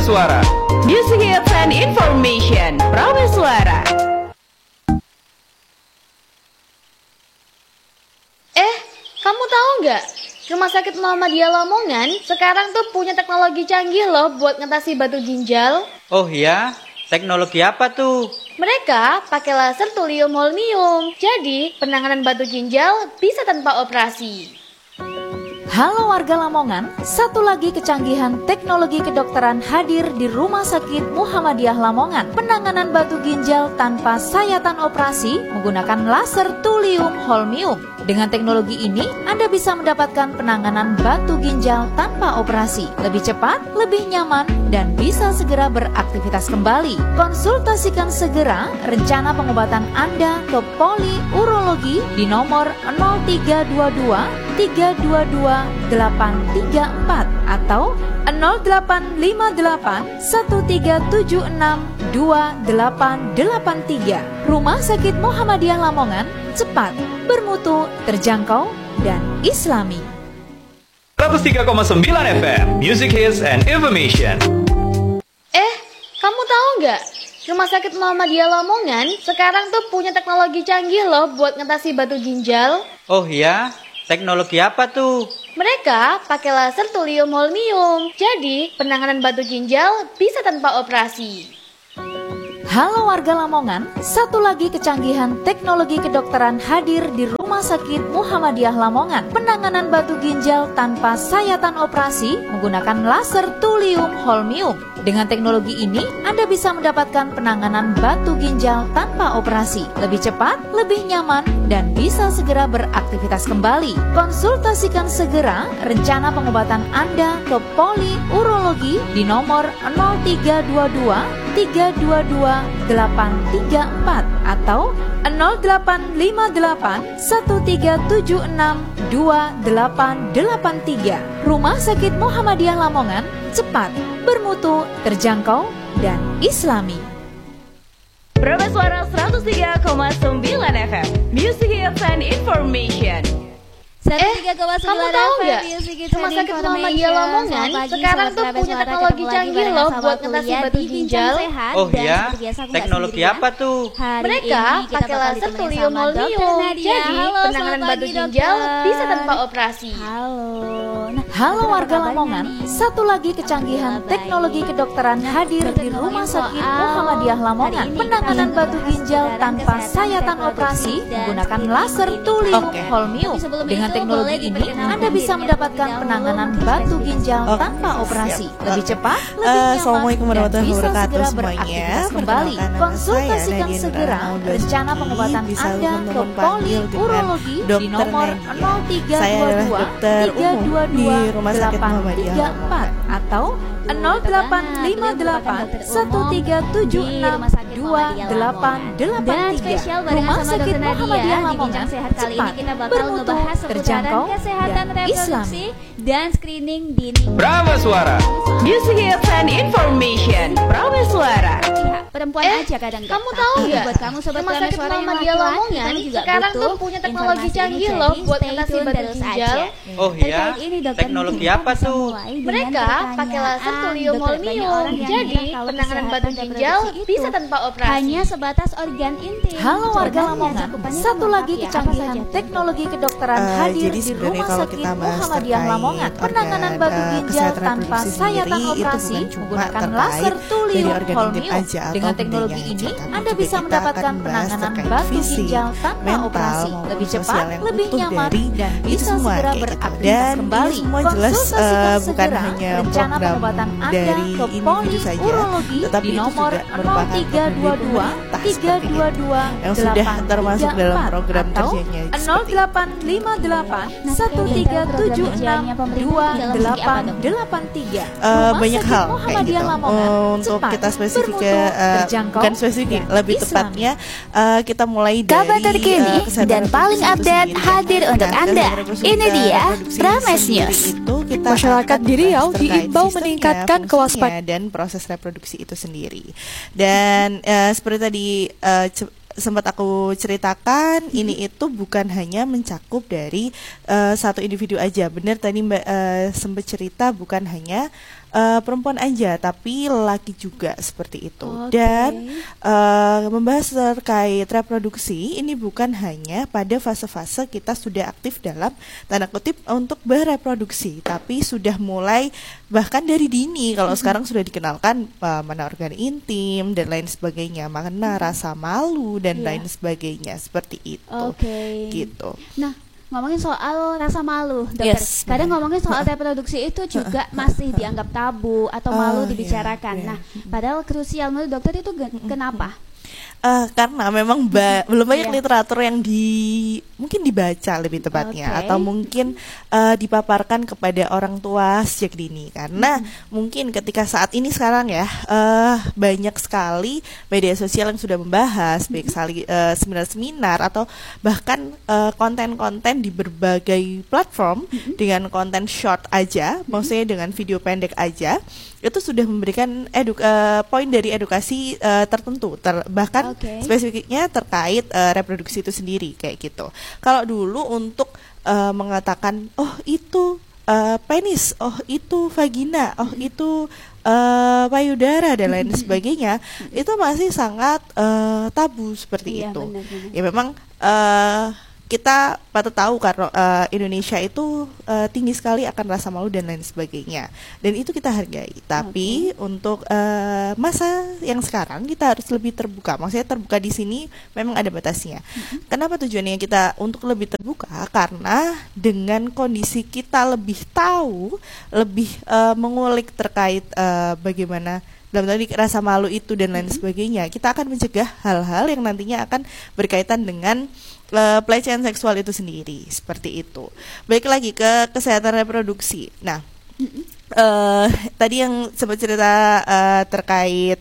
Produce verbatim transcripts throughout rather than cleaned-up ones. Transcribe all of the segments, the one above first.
Suara. Music hits and information. Suara. Eh, kamu tahu nggak? Rumah Sakit Muhammadiyah Lamongan sekarang tuh punya teknologi canggih loh buat ngatasi batu ginjal. Oh iya? Teknologi apa tuh? Mereka pakai laser thulium holmium. Jadi, penanganan batu ginjal bisa tanpa operasi. Halo warga Lamongan, satu lagi kecanggihan teknologi kedokteran hadir di Rumah Sakit Muhammadiyah Lamongan. Penanganan batu ginjal tanpa sayatan operasi menggunakan laser thulium holmium. Dengan teknologi ini, Anda bisa mendapatkan penanganan batu ginjal tanpa operasi. Lebih cepat, lebih nyaman, dan bisa segera beraktivitas kembali. Konsultasikan segera rencana pengobatan Anda ke Poli Urologi di nomor nol tiga dua dua tiga dua dua delapan tiga empat atau nol delapan lima delapan satu tiga tujuh enam dua delapan delapan tiga. Rumah Sakit Muhammadiyah Lamongan, cepat, bermutu, terjangkau, dan islami. seratus tiga koma sembilan F M, Music Hits and Information. Eh, kamu tahu nggak? Rumah Sakit Muhammadiyah Lamongan sekarang tuh punya teknologi canggih loh buat ngatasi batu ginjal. Oh iya? Teknologi apa tuh? Mereka pakai laser thulium holmium. Jadi, penanganan batu ginjal bisa tanpa operasi. Halo warga Lamongan, satu lagi kecanggihan teknologi kedokteran hadir di Rumah Sakit Muhammadiyah Lamongan. Penanganan batu ginjal tanpa sayatan operasi menggunakan laser thulium holmium. Dengan teknologi ini, Anda bisa mendapatkan penanganan batu ginjal tanpa operasi. Lebih cepat, lebih nyaman, dan bisa segera beraktivitas kembali. Konsultasikan segera rencana pengobatan Anda ke Poli Urologi di nomor nol tiga dua dua tiga dua dua delapan tiga empat atau nol delapan lima delapan satu tiga tujuh enam dua delapan delapan tiga. Rumah Sakit Muhammadiyah Lamongan, cepat, bermutu, terjangkau, dan islami. Suara seratus tiga koma sembilan F M, Music hits and information. Eh, kamu tahu nggak? Rumah Sakit Muhammadiyah Lamongan sekarang tuh punya teknologi canggih loh buat ngatasi batu ginjal. Oh iya? Teknologi apa tuh? Mereka pakai laser thulium holmium. Jadi, penanganan batu ginjal bisa tanpa operasi. Halo warga Lamongan, satu lagi kecanggihan teknologi kedokteran hadir di Rumah Sakit Muhammadiyah Lamongan. Penanganan batu ginjal tanpa sayatan operasi menggunakan laser thulium holmium. Dengan teknologi ini, Anda bisa mendapatkan penanganan batu ginjal okay. tanpa operasi. Lebih cepat, lebih Uh, nyaman, Assalamualaikum dan warahmatullahi bisa wabarakatuh segera semuanya. beraktivitas kembali. Konsultasikan segera rencana pengobatan Anda ke Poli Urologi di nomor nol tiga dua dua tiga dua dua delapan tiga empat atau nol delapan lima delapan satu tiga tujuh enam dua delapan delapan tiga. Rumah Sakit Muhammadiyah Lamongan, cepat, bermutu, terjangkau, dan islami. Dan screening dini Suara. Music hits and information. Suara. perempuan Eh, aja kadang kamu tahu nggak? buat kamu sobat Rumah Sakit suara yang Muhammadiyah laki-laki, Lamongan kamu juga sekarang butuh tuh punya teknologi informasi canggih ini, loh jadi buat stay ngatasi tune batu terus ginjal. aja. Oh iya? Terkait ini, dokter Teknologi Nita apa bisa tuh? mulai dengan Mereka pakai laser pertanyaan. thulium Dokter, banyak holmium. orang yang Jadi, bilang kalau penanganan kesehatan batu dan ginjal reproduksi itu bisa tanpa operasi. hanya sebatas organ intim. Halo warga Coba Lamongan, cakupannya satu lengkap lagi ya, apa kecanggihan saja? teknologi kedokteran Uh, hadir jadi di sebenarnya Rumah kalau Sakit kita bahas Muhammadiyah terkait Lamongan. Penanganan organ, batu uh, ginjal kesehatan tanpa reproduksi sayatan sendiri, itu operasi bukan cuma menggunakan terkait laser dari thulium organ intim holmium. aja atau Dengan benda teknologi yang ini, aja, tapi Anda juga bisa kita mendapatkan akan bahas penanganan terkait batu fisik, ginjal tanpa mental, operasi. maupun Lebih sosial cepat, yang lebih utuh nyaman, dari dan itu bisa semua, segera kayak gitu. beraktivitas Dan kembali. ini semua jelas Konsultasikan uh, bukan segera hanya rencana program pengobatan Anda dari ke individu Poli saja, Urologi tetapi di itu nomor juga nol merupakan tiga dua dua tiga dua dua yang sudah termasuk dalam delapan program atau kerjanya nol seperti delapan lima delapan satu tiga tujuh enam dua delapan delapan tiga. Uh, banyak hal kayak gitu. Muhammadiyah Lamongan, Uh, untuk cepat, kita spesifik bermutu, ke uh, terjangkau, bukan spesifik, dan lebih islami. tepatnya uh, kita mulai dari Kabar terkini uh, kesehatan dan paling reproduksi itu update sendiri. hadir untuk Nah, Anda. kesehatan reproduksi- Ini dia reproduksi Prames sendiri News. itu kita Masyarakat akan di Riau bahas terkait diimbau sistemnya, meningkatkan fungsinya, kewaspadaan dan proses reproduksi itu sendiri. Dan uh, seperti tadi uh, ce- sempat aku ceritakan, hmm. ini itu bukan hanya mencakup dari uh, satu individu aja. Benar tadi Mbak uh, sempat cerita bukan hanya uh, perempuan aja, tapi laki juga seperti itu. Oke. Dan uh, membahas terkait reproduksi ini bukan hanya pada fase-fase kita sudah aktif dalam tanda kutip untuk bereproduksi, tapi sudah mulai bahkan dari dini. Kalau Mm-hmm. sekarang sudah dikenalkan uh, mana organ intim dan lain sebagainya, mana rasa malu dan Iya. lain sebagainya seperti itu. Oke. Gitu. Nah, ngomongin soal rasa malu, dokter. Yes, Kadang benar. ngomongin soal reproduksi itu juga masih dianggap tabu atau malu Oh, iya, dibicarakan. iya. Nah, padahal krusial menurut dokter itu gen- kenapa? Eh, karena memang ba- belum banyak Iya. literatur yang di mungkin dibaca lebih tepatnya, Oke. atau mungkin eh, dipaparkan kepada orang tua sejak dini. Karena mungkin ketika saat ini sekarang ya eh, banyak sekali media sosial yang sudah membahas, baik sekali eh, seminar-seminar atau bahkan eh, konten-konten di berbagai platform dengan konten short aja, maksudnya dengan video pendek aja, itu sudah memberikan edu- eh, poin dari edukasi eh, tertentu, ter- bahkan Oke. spesifiknya terkait eh, reproduksi itu sendiri kayak gitu. Kalau dulu untuk eh, mengatakan oh itu eh, penis, oh itu vagina, oh itu eh, payudara dan lain sebagainya, itu masih sangat eh, tabu seperti Iya, itu. benar-benar. Ya memang eh, kita patut tahu karena eh, Indonesia itu eh, tinggi sekali akan rasa malu dan lain sebagainya, dan itu kita hargai. Tapi untuk eh, masa yang sekarang kita harus lebih terbuka. Maksudnya terbuka di sini memang ada batasnya. Kenapa tujuannya kita untuk lebih terbuka? Karena dengan kondisi kita lebih tahu, lebih eh, mengulik terkait eh, bagaimana dalam tadi rasa malu itu dan lain sebagainya, kita akan mencegah hal-hal yang nantinya akan berkaitan dengan uh, pelecehan seksual itu sendiri, seperti itu. Baik lagi ke kesehatan reproduksi. Nah, uh, tadi yang sempat cerita uh, terkait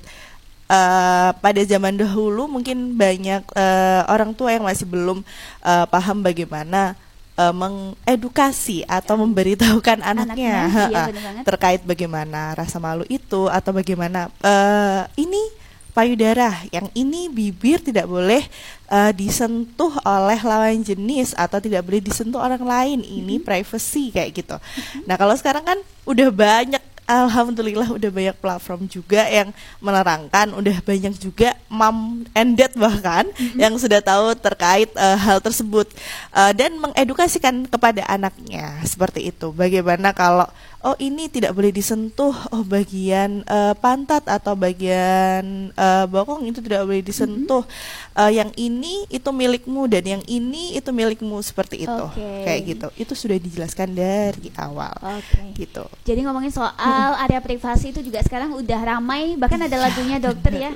uh, pada zaman dahulu mungkin banyak uh, orang tua yang masih belum uh, paham bagaimana uh, mengedukasi atau memberitahukan anaknya, Anaknya, iya, ha-ha, benar banget. terkait bagaimana rasa malu itu, atau bagaimana uh, ini payudara, yang ini bibir tidak boleh uh, disentuh oleh lawan jenis atau tidak boleh disentuh orang lain, ini privacy kayak gitu. Nah kalau sekarang kan udah banyak, alhamdulillah udah banyak platform juga yang menerangkan, udah banyak juga mom and dad bahkan yang sudah tahu terkait uh, hal tersebut, uh, dan mengedukasikan kepada anaknya seperti itu. Bagaimana kalau oh ini tidak boleh disentuh, oh bagian uh, pantat atau bagian uh, bokong itu tidak boleh disentuh, uh, yang ini itu milikmu dan yang ini itu milikmu, seperti itu. Oke. Kayak gitu. Itu sudah dijelaskan dari awal. Oke. Gitu. Jadi ngomongin soal area privasi itu juga sekarang udah ramai, bahkan ada lagunya dokter ya.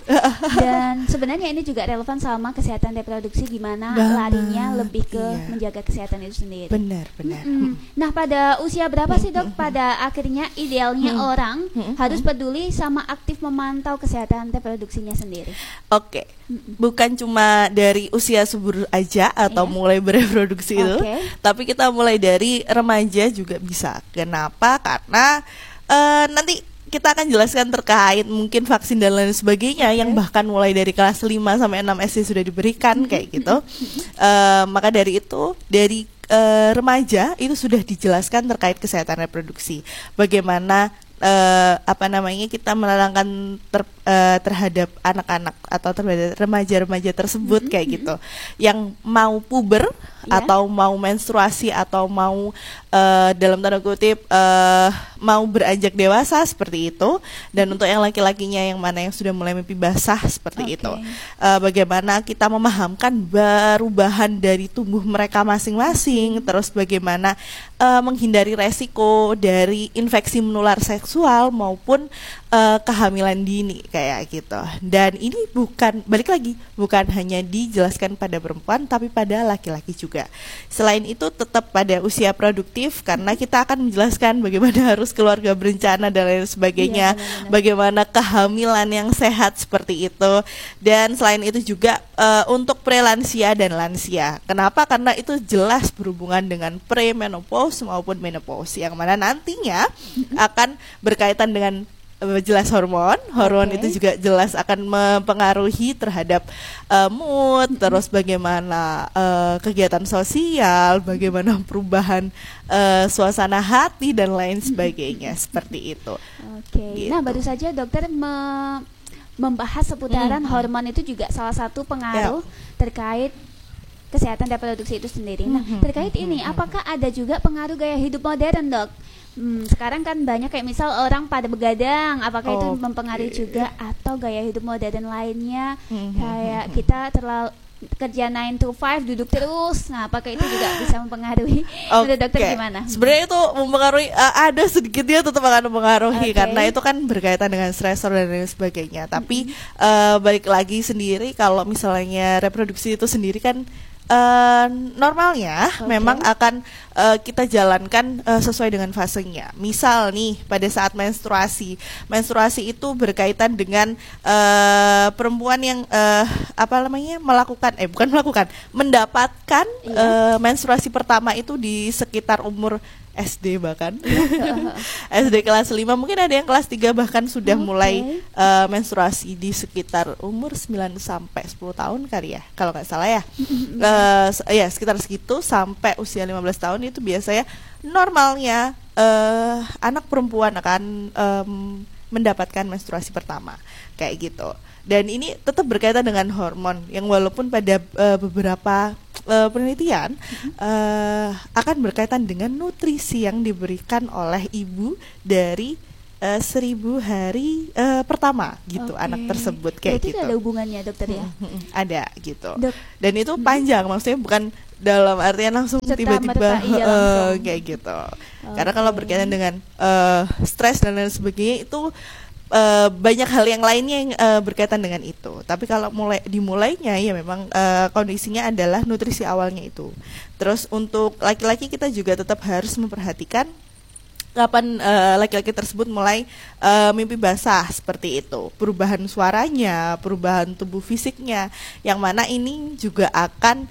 Dan sebenarnya ini juga relevan sama kesehatan reproduksi, gimana Banget, larinya lebih ke iya. menjaga kesehatan itu sendiri. Benar, benar. Mm. Nah, pada usia berapa sih dok pada akhirnya idealnya Mm. orang Mm-mm. harus peduli sama aktif memantau kesehatan reproduksinya sendiri? Oke, bukan cuma dari usia subur aja atau Iya. mulai bereproduksi itu, Oke. tapi kita mulai dari remaja juga bisa. Kenapa? Karena eh, nanti kita akan jelaskan terkait mungkin vaksin dan lain sebagainya yang bahkan mulai dari kelas lima sampai enam S D sudah diberikan kayak gitu. Eh, maka dari itu dari eh, remaja itu sudah dijelaskan terkait kesehatan reproduksi. Bagaimana eh, apa namanya kita menerangkan ter, eh, terhadap anak-anak atau terhadap remaja-remaja tersebut kayak gitu, yang mau puber Ya. atau mau menstruasi atau mau eh, dalam tanda kutip eh, mau beranjak dewasa seperti itu. Dan untuk yang laki-lakinya yang mana yang sudah mulai mimpi basah seperti Oke. itu, Eh, bagaimana kita memahamkan perubahan dari tubuh mereka masing-masing, terus bagaimana eh, menghindari resiko dari infeksi menular seksual maupun eh, kehamilan dini kayak gitu. Dan ini bukan, balik lagi, bukan hanya dijelaskan pada perempuan tapi pada laki-laki juga. Selain itu tetap pada usia produktif, karena kita akan menjelaskan bagaimana harus keluarga berencana dan lain sebagainya, Iya, benar-benar. bagaimana kehamilan yang sehat seperti itu. Dan selain itu juga eh, untuk prelansia dan lansia. Kenapa? Karena itu jelas berhubungan dengan premenopause maupun menopause, yang mana nantinya akan berkaitan dengan uh, jelas hormon, hormon Okay. itu juga jelas akan mempengaruhi terhadap uh, mood, terus bagaimana uh, kegiatan sosial, bagaimana perubahan uh, suasana hati dan lain sebagainya seperti itu. Oke. Gitu. Nah, baru saja dokter me- membahas seputaran Mhm. hormon itu juga salah satu pengaruh terkait kesehatan reproduksi itu sendiri. Nah, Mhm, terkait mhm, ini, mhm. apakah ada juga pengaruh gaya hidup modern, Dok? Hmm, sekarang kan banyak kayak misal orang pada begadang, apakah itu Oke. mempengaruhi juga atau gaya hidup modern lainnya? Mhm, Kayak mhm. kita terlalu kerja nine to five duduk terus. Nah, apakah itu juga bisa mempengaruhi? Menurut dokter Oke. gimana? Sebenarnya itu mempengaruhi, uh, ada sedikitnya tetap akan mempengaruhi Oke. karena itu kan berkaitan dengan stresor dan lain sebagainya. Tapi uh, balik lagi sendiri kalau misalnya reproduksi itu sendiri kan uh, normalnya Oke. memang akan uh, kita jalankan uh, sesuai dengan fasenya. Misal nih pada saat menstruasi, menstruasi itu berkaitan dengan uh, perempuan yang uh, apa namanya melakukan, eh bukan melakukan, mendapatkan Iya. uh, menstruasi pertama itu di sekitar umur S D bahkan S D kelas lima, mungkin ada yang kelas tiga bahkan sudah Oke. mulai uh, menstruasi di sekitar umur sembilan sampai sepuluh tahun kali ya kalau nggak salah ya. Uh, s- ya sekitar segitu sampai usia lima belas tahun itu biasanya normalnya uh, anak perempuan akan um, mendapatkan menstruasi pertama kayak gitu. Dan ini tetap berkaitan dengan hormon yang walaupun pada uh, beberapa uh, penelitian uh, akan berkaitan dengan nutrisi yang diberikan oleh ibu dari uh, seribu hari uh, pertama gitu Oke. anak tersebut kayak Berarti gitu. itu ada hubungannya, dokter ya? Mm-mm, ada gitu. Dok, Dan itu panjang, maksudnya bukan dalam artian langsung Serta-merta, tiba-tiba iya, eh, langsung. kayak gitu. Karena kalau Oke. berkaitan dengan eh, stres dan lain sebagainya itu eh, banyak hal yang lainnya yang eh, berkaitan dengan itu. Tapi kalau mulai dimulainya ya memang eh, kondisinya adalah nutrisi awalnya itu. Terus untuk laki-laki kita juga tetap harus memperhatikan kapan eh, laki-laki tersebut mulai eh, mimpi basah seperti itu, perubahan suaranya, perubahan tubuh fisiknya, yang mana ini juga akan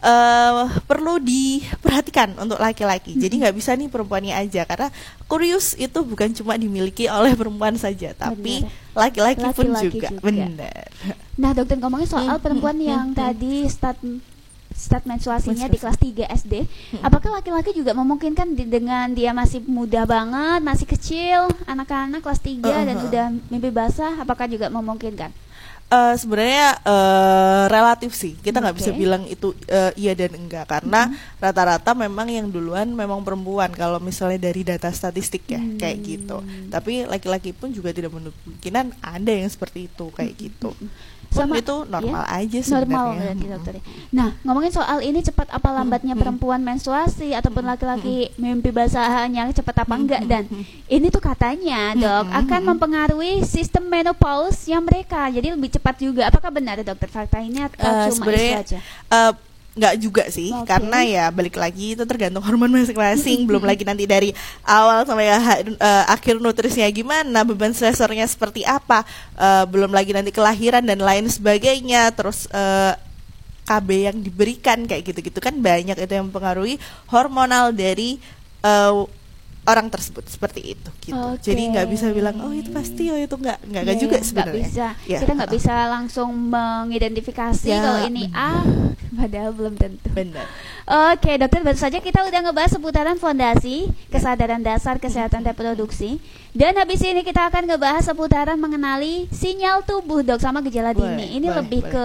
eh, perlu diperhatikan untuk laki-laki. Jadi nggak bisa nih perempuannya aja, karena kurius itu bukan cuma dimiliki oleh perempuan saja, tapi Benar. laki-laki pun Laki-laki juga. juga. Benar. Nah, dokter ngomongin soal Hmm, perempuan hmm, yang hmm, tadi start start menstruasinya di Menstruasi. kelas tiga S D. Apakah laki-laki juga memungkinkan di- dengan dia masih muda banget, masih kecil, anak-anak kelas tiga dan Uh-huh. udah mimpi basah, apakah juga memungkinkan? Eh, sebenarnya eh, relatif sih, kita nggak bisa Oke. bilang itu eh, iya dan enggak, karena rata-rata memang yang duluan memang perempuan kalau misalnya dari data statistik ya kayak gitu. Tapi laki-laki pun juga tidak menutup kemungkinan ada yang seperti itu kayak gitu. Pun Sama- itu normal ya, aja Normal sebenarnya. berarti dokter. Nah, ngomongin soal ini cepat apa lambatnya perempuan menstruasi ataupun laki-laki mimpi basahnya cepat apa enggak, dan ini tuh katanya dok akan mempengaruhi sistem menopause-nya mereka, jadi lebih cepat juga. Apakah benar dokter fakta ini atau Eh, cuma sebenarnya isu aja? eh, nggak juga sih, Oke. karena ya balik lagi itu tergantung hormon masing-masing. Belum lagi nanti dari awal sampai ha- eh, akhir nutrisinya gimana, beban stresornya seperti apa, eh, belum lagi nanti kelahiran dan lain sebagainya. Terus eh, K B yang diberikan kayak gitu-gitu kan banyak itu yang mempengaruhi hormonal dari eh, orang tersebut seperti itu gitu. Oke. Jadi nggak bisa bilang oh itu pasti, oh itu nggak nggak nggak Iya, juga nggak sebenarnya. bisa. Ya, Kita nggak uh, bisa langsung mengidentifikasi Ya, kalau ini A, padahal belum tentu. benar. Oke dokter, baru saja kita udah ngebahas seputaran fondasi kesadaran dasar kesehatan reproduksi, dan habis ini kita akan ngebahas seputaran mengenali sinyal tubuh dok sama gejala Boleh, dini. Ini boleh, lebih boleh. ke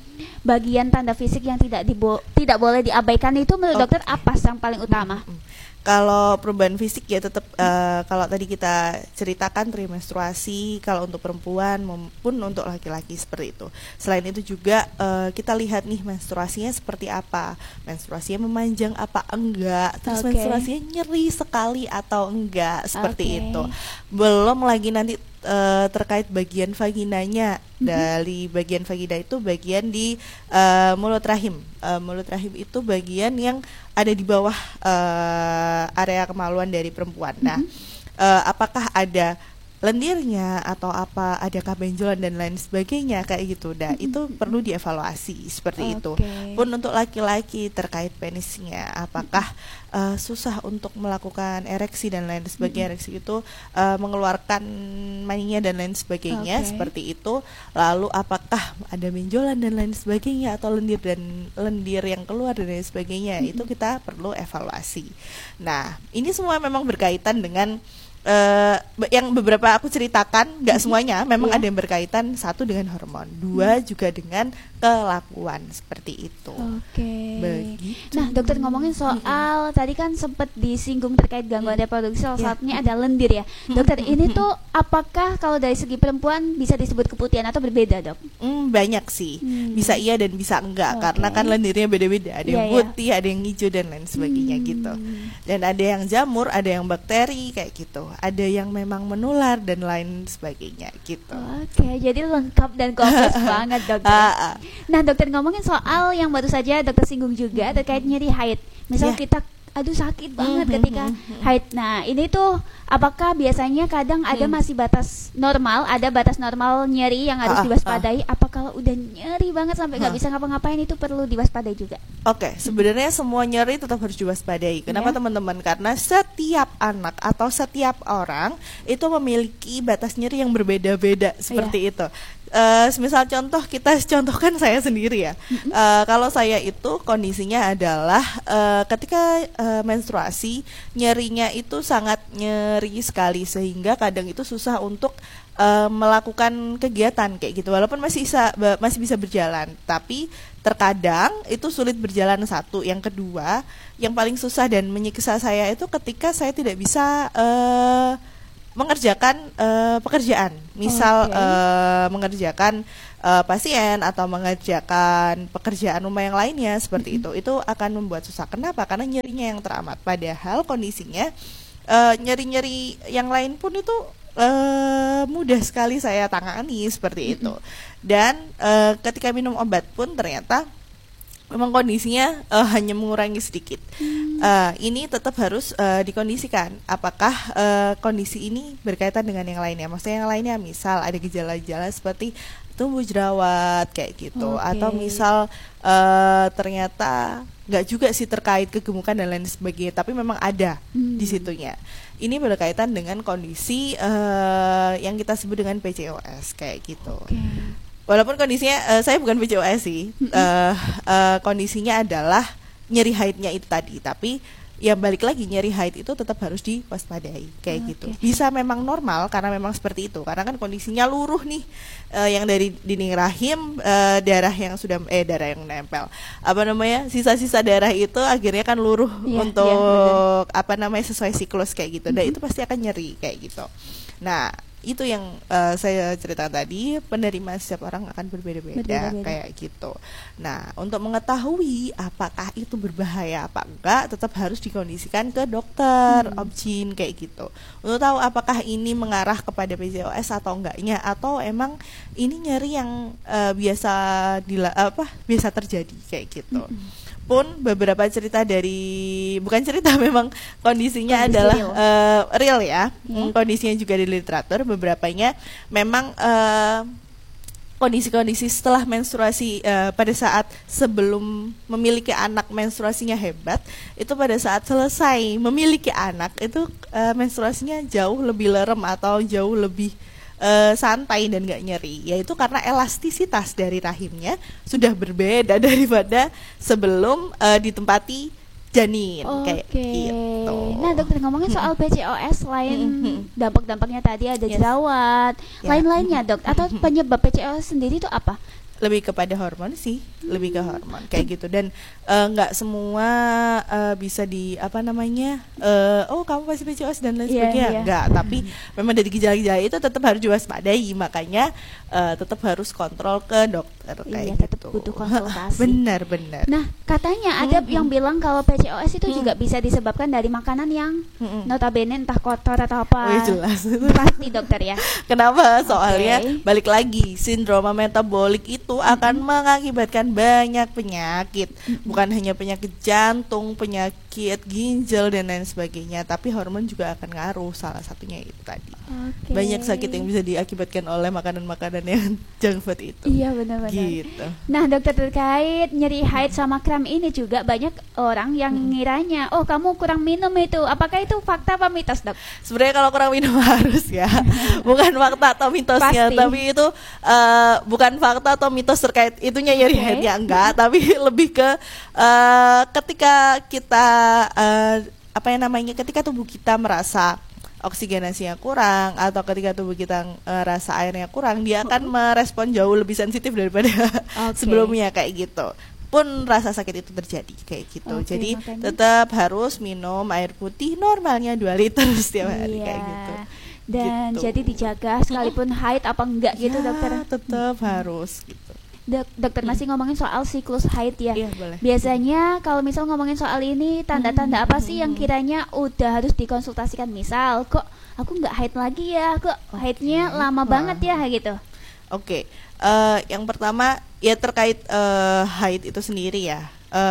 bagian tanda fisik yang tidak dibo- tidak boleh diabaikan. Itu menurut dokter apa yang paling utama? Kalau perubahan fisik ya tetap eh, kalau tadi kita ceritakan trimenstruasi kalau untuk perempuan maupun untuk laki-laki seperti itu. Selain itu juga eh, kita lihat nih menstruasinya seperti apa. Menstruasinya memanjang apa enggak, terus Oke. menstruasinya nyeri sekali atau enggak seperti Oke. itu. Belum lagi nanti eh, terkait bagian vaginanya. Dari bagian vagina itu bagian di eh, mulut rahim. Eh, mulut rahim itu bagian yang ada di bawah eh, area kemaluan dari perempuan. Nah, eh, apakah ada lendirnya atau apa, adakah benjolan dan lain sebagainya kayak gitu. Nah, itu perlu dievaluasi seperti itu. Oke. Pun untuk laki-laki terkait penisnya, apakah eh, susah untuk melakukan ereksi dan lain sebagainya. Ereksi itu eh, mengeluarkan maninya dan lain sebagainya, Oke. seperti itu. Lalu apakah ada benjolan dan lain sebagainya atau lendir dan lendir yang keluar dan lain sebagainya, Mm-mm. itu kita perlu evaluasi. Nah, ini semua memang berkaitan dengan Uh, yang beberapa aku ceritakan, nggak semuanya, memang Iya. ada yang berkaitan, satu dengan hormon, dua juga dengan kelakuan, seperti itu. Oke. Begitu. Nah, dokter ngomongin soal tadi kan sempat disinggung terkait gangguan reproduksi, salah Iya. satunya ada lendir ya. Dokter, ini tuh apakah kalau dari segi perempuan bisa disebut keputihan atau berbeda, Dok? Hmm, banyak sih, Hmm. bisa iya dan bisa enggak, Oke. karena kan lendirnya beda-beda, ada yang Iya, iya. putih, ada yang hijau dan lain sebagainya Hmm. gitu. Dan ada yang jamur, ada yang bakteri kayak gitu, ada yang memang menular dan lain sebagainya gitu. Oke, jadi lengkap dan kompleks banget, Dokter. Ah, ah. Nah, dokter ngomongin soal yang baru saja dokter singgung juga terkait nyeri haid. Misal Iya. kita aduh sakit banget Mhm, ketika mhm. haid. Nah, ini tuh apakah biasanya kadang ada Hmm. masih batas normal, ada batas normal nyeri yang harus Ah, ah, diwaspadai? Apa kalau udah nyeri banget sampai nggak Ah. bisa ngapa-ngapain itu perlu diwaspadai juga? Oke, sebenarnya semua nyeri tetap harus diwaspadai. Kenapa Ya. teman-teman? Karena setiap anak atau setiap orang itu memiliki batas nyeri yang berbeda-beda seperti itu. Eh, misal contoh kita contohkan saya sendiri ya. Eh, kalau saya itu kondisinya adalah eh, ketika eh, menstruasi nyerinya itu sangat nyeri sekali sehingga kadang itu susah untuk eh, melakukan kegiatan kayak gitu. Walaupun masih bisa ba- masih bisa berjalan, tapi terkadang itu sulit berjalan. Satu, yang kedua, yang paling susah dan menyiksa saya itu ketika saya tidak bisa eh, mengerjakan eh, pekerjaan, misal Oke. eh, mengerjakan eh, pasien atau mengerjakan pekerjaan rumah yang lainnya seperti itu, itu akan membuat susah. Kenapa? Karena nyerinya yang teramat. Padahal kondisinya eh, nyeri-nyeri yang lain pun itu eh, mudah sekali saya tangani seperti itu. Dan eh, ketika minum obat pun ternyata memang kondisinya eh, hanya mengurangi sedikit. Eh, ini tetap harus eh, dikondisikan. Apakah eh, kondisi ini berkaitan dengan yang lainnya? Maksudnya yang lainnya, misal ada gejala-gejala seperti tumbuh jerawat kayak gitu, Oke. atau misal eh, ternyata nggak juga sih terkait kegemukan dan lain sebagainya, tapi memang ada Hmm. di situnya. Ini berkaitan dengan kondisi eh, yang kita sebut dengan P C O S kayak gitu. Oke. Walaupun kondisinya eh, saya bukan P C O S sih, eh, eh, kondisinya adalah nyeri haidnya itu tadi, tapi ya balik lagi, nyeri haid itu tetap harus diwaspadai kayak Oke. gitu. Bisa memang normal karena memang seperti itu, karena kan kondisinya luruh nih, eh, yang dari dinding rahim, eh, darah yang sudah eh darah yang nempel, apa namanya, sisa-sisa darah itu akhirnya kan luruh Iya, untuk apa namanya, sesuai siklus kayak gitu, dan Mhm. itu pasti akan nyeri kayak gitu. Nah, itu yang eh, saya ceritakan tadi, penerima setiap orang akan berbeda-beda Berbeda-beda. kayak gitu. Nah, untuk mengetahui apakah itu berbahaya apa enggak, tetap harus dikondisikan ke dokter Hmm. obgyn kayak gitu, untuk tahu apakah ini mengarah kepada P C O S atau enggaknya, atau emang ini nyeri yang eh, biasa dila, apa biasa terjadi kayak gitu. Pun beberapa cerita dari, bukan cerita, memang kondisinya Kondisi adalah real. eh, real ya. Ya. Hmm, kondisinya juga di literatur, beberapanya memang eh, kondisi-kondisi setelah menstruasi, eh, pada saat sebelum memiliki anak menstruasinya hebat, itu pada saat selesai memiliki anak itu eh, menstruasinya jauh lebih lerem atau jauh lebih eh, santai dan gak nyeri, yaitu karena elastisitas dari rahimnya sudah berbeda daripada sebelum eh, ditempati janin kayak Oke. gitu. Nah, dokter ngomongin soal P C O S, selain Mhm. dampak-dampaknya tadi ada Yes. jerawat, Ya. lain-lainnya, Dok, atau penyebab P C O S sendiri itu apa? Lebih kepada hormon sih, lebih ke hormon kayak gitu. Dan eh, nggak semua eh, bisa di apa namanya, eh, oh kamu pasti P C O S dan lain Iya, sebagainya, iya. nggak. Tapi memang dari gejala-gejala itu tetap harus diwaspadai, makanya eh, tetap harus kontrol ke dokter kayak Iya, tetap gitu. butuh konsultasi. Benar, benar. Nah, katanya ada Mhm. yang bilang kalau P C O S itu Mhm. juga bisa disebabkan dari makanan yang Mm-mm. notabene entah kotor atau apa. Oh, iya, jelas. Pasti, dokter ya. Kenapa? Soalnya Oke. balik lagi, sindroma metabolik itu akan mengakibatkan banyak penyakit, bukan hanya penyakit jantung, penyakit sakit ginjal dan lain sebagainya. Tapi hormon juga akan ngaruh, salah satunya itu tadi. Oke. Banyak sakit yang bisa diakibatkan oleh makanan-makanan yang junk food itu. Iya benar-benar. Gitu. Nah dokter, terkait nyeri haid sama kram ini juga banyak orang yang Hmm. ngiranya, oh kamu kurang minum itu. Apakah itu fakta apa mitos dok? Sebenarnya kalau kurang minum harus ya, bukan fakta atau mitosnya, Pasti. tapi itu uh, bukan fakta atau mitos terkait itunya nyeri Oke. haidnya enggak, tapi lebih ke uh, ketika kita uh, apa yang namanya, ketika tubuh kita merasa oksigenasinya kurang atau ketika tubuh kita uh, rasa airnya kurang, dia akan merespon jauh lebih sensitif daripada Oke. sebelumnya kayak gitu. Pun rasa sakit itu terjadi kayak gitu. Oke, Jadi makanya- tetap harus minum air putih normalnya dua liter setiap hari Iya. kayak gitu. Dan Gitu. jadi dijaga sekalipun haid apa enggak gitu Ya, dokter. tetap harus gitu. Dok- dokter masih ngomongin soal siklus haid ya. Iya, boleh. Biasanya kalau misal ngomongin soal ini, tanda-tanda apa sih yang kiranya udah harus dikonsultasikan? Misal, kok aku nggak haid lagi ya, kok haidnya lama Wah. banget ya gitu. Oke, eh, yang pertama ya terkait eh, haid itu sendiri ya,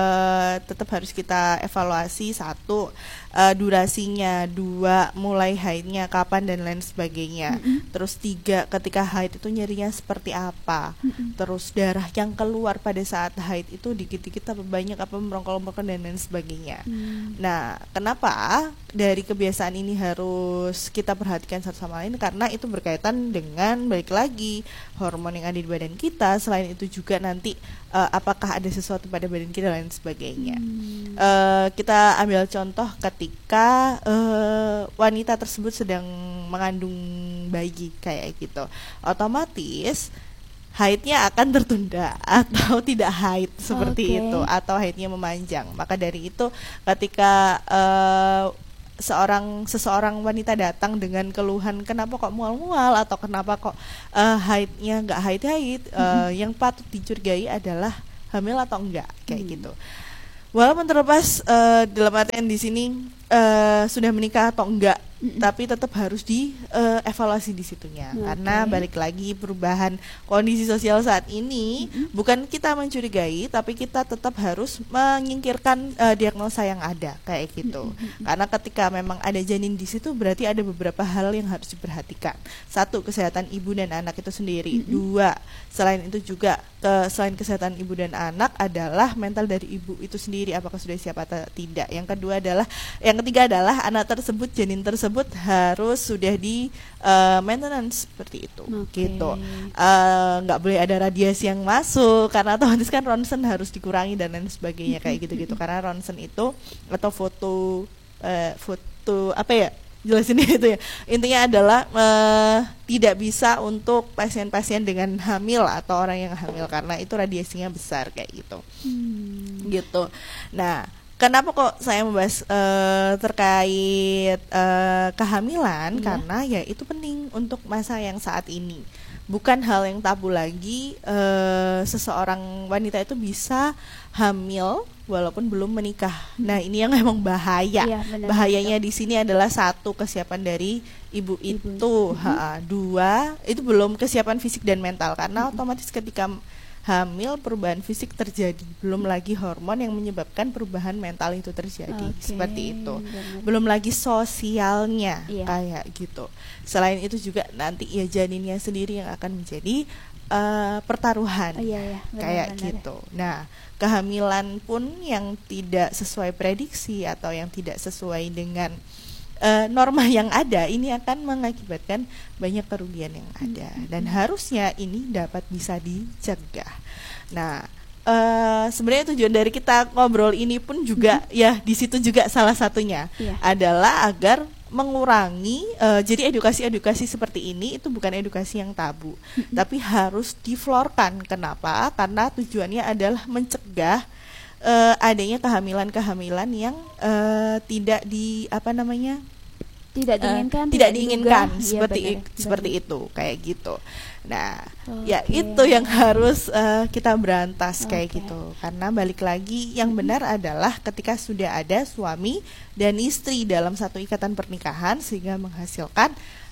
eh, tetap harus kita evaluasi satu, eh, durasinya, dua mulai haidnya kapan dan lain sebagainya, terus tiga ketika haid itu nyerinya seperti apa, terus darah yang keluar pada saat haid itu dikit-dikit apa banyak apa merongkol-merongkol dan lain sebagainya. Nah, kenapa dari kebiasaan ini harus kita perhatikan satu sama lain? Karena itu berkaitan dengan balik lagi hormon yang ada di badan kita. Selain itu juga nanti uh, apakah ada sesuatu pada badan kita dan lain sebagainya. Uh, kita ambil contoh ketika uh, wanita tersebut sedang mengandung bayi kayak gitu, otomatis haidnya akan tertunda atau tidak haid seperti Oke. itu, atau haidnya memanjang. Maka dari itu ketika uh, seorang seseorang wanita datang dengan keluhan kenapa kok mual-mual atau kenapa kok uh, haidnya nggak haid-haid, uh, yang patut dicurigai adalah hamil atau enggak kayak Hmm. gitu. Walaupun terlepas uh, dalam artian di sini uh, sudah menikah atau enggak, tapi tetap harus dievaluasi di situnya. Oke. Karena balik lagi perubahan kondisi sosial saat ini, bukan kita mencurigai, tapi kita tetap harus menyingkirkan uh, diagnosa yang ada kayak gitu. Karena ketika memang ada janin di situ, berarti ada beberapa hal yang harus diperhatikan. Satu, kesehatan ibu dan anak itu sendiri. Dua, selain itu juga ke selain kesehatan ibu dan anak adalah mental dari ibu itu sendiri, apakah sudah siap atau tidak. Yang kedua adalah, yang ketiga adalah anak tersebut, janin tersebut harus sudah di uh, maintenance seperti itu. Oke. Gitu. Uh, nggak boleh ada radiasi yang masuk karena otomatis kan ronsen harus dikurangi dan lain sebagainya kayak gitu-gitu. Karena ronsen itu atau foto uh, foto apa ya? Jelasin itu ya. Intinya adalah uh, tidak bisa untuk pasien-pasien dengan hamil atau orang yang hamil karena itu radiasinya besar kayak gitu. Gitu. Nah, kenapa kok saya membahas uh, terkait uh, kehamilan? Iya. Karena ya itu penting untuk masa yang saat ini. Bukan hal yang tabu lagi uh, seseorang wanita itu bisa hamil walaupun belum menikah. Nah, ini yang memang bahaya. Iya, benar, Bahayanya di sini adalah satu, kesiapan dari ibu, Ibu. itu, ha, dua, itu belum kesiapan fisik dan mental karena otomatis ketika hamil perubahan fisik terjadi, belum lagi hormon yang menyebabkan perubahan mental itu terjadi. Oke, Seperti itu. benar. Belum lagi sosialnya Iya. kayak gitu. Selain itu juga nanti ya janinnya sendiri yang akan menjadi uh, pertaruhan. Oh, iya, iya, benar, kayak benar. gitu. Nah, kehamilan pun yang tidak sesuai prediksi atau yang tidak sesuai dengan uh, norma yang ada, ini akan mengakibatkan banyak kerugian yang ada dan harusnya ini dapat bisa dicegah. Nah, uh, sebenarnya tujuan dari kita ngobrol ini pun juga ya di situ juga salah satunya Iya. adalah agar mengurangi, uh, jadi edukasi-edukasi seperti ini itu bukan edukasi yang tabu, tapi harus diflorkan. Kenapa? Karena tujuannya adalah mencegah uh, adanya kehamilan-kehamilan yang uh, tidak di apa namanya Tidak Eh, diinginkan, tidak diinginkan diduga. Iya, seperti benar, i- seperti benar. itu kayak gitu. Nah, ya Oke. itu yang harus eh, kita berantas kayak Oke. gitu. Karena balik lagi yang benar adalah ketika sudah ada suami dan istri dalam satu ikatan pernikahan sehingga menghasilkan